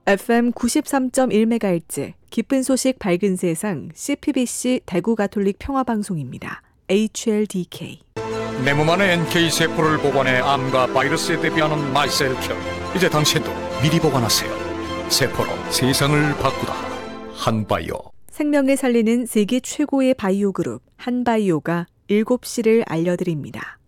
FM 93.1MHz 기쁜 소식 밝은 세상 CPBC 대구 가톨릭 평화방송입니다. HLDK. 내 몸 안에 NK세포를 보관해 암과 바이러스에 대비하는 말셀큐. 이제 당신도 미리 보관하세요. 세포로 세상을 바꾸다. 한바이오. 생명을 살리는 세계 최고의 바이오 그룹 한바이오가 7시를 알려드립니다.